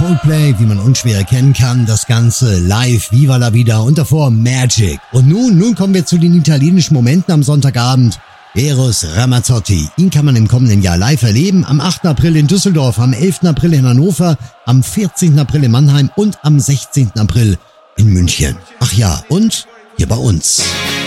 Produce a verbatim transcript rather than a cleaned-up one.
Coldplay, wie man unschwer erkennen kann, das Ganze live, Viva la Vida und davor Magic. Und nun, nun kommen wir zu den italienischen Momenten am Sonntagabend. Eros Ramazzotti, ihn kann man im kommenden Jahr live erleben, am achten April in Düsseldorf, am elften April in Hannover, am vierzehnten April in Mannheim und am sechzehnten April in München. Ach ja, und hier bei uns.